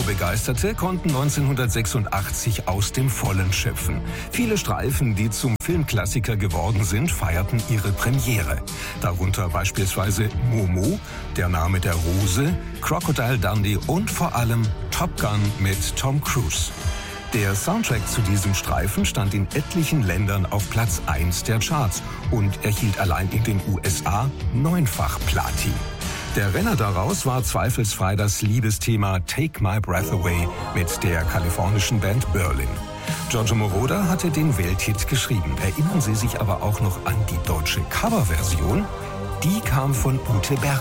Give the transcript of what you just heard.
Kinobegeisterte konnten 1986 aus dem Vollen schöpfen. Viele Streifen, die zum Filmklassiker geworden sind, feierten ihre Premiere. Darunter beispielsweise Momo, Der Name der Rose, Crocodile Dundee und vor allem Top Gun mit Tom Cruise. Der Soundtrack zu diesem Streifen stand in etlichen Ländern auf Platz 1 der Charts und erhielt allein in den USA 9-fach Platin. Der Renner daraus war zweifelsfrei das Liebesthema Take My Breath Away mit der kalifornischen Band Berlin. Giorgio Moroder hatte den Welthit geschrieben. Erinnern Sie sich aber auch noch an die deutsche Coverversion? Die kam von Ute Berg.